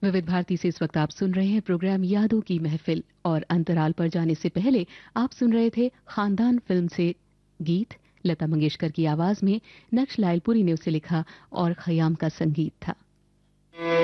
विविध भारती से इस वक्त आप सुन रहे हैं प्रोग्राम यादों की महफिल, और अंतराल पर जाने से पहले आप सुन रहे थे खानदान फिल्म से गीत। लता मंगेशकर की आवाज में नक्श लालपुरी ने उसे लिखा और खयाम का संगीत था।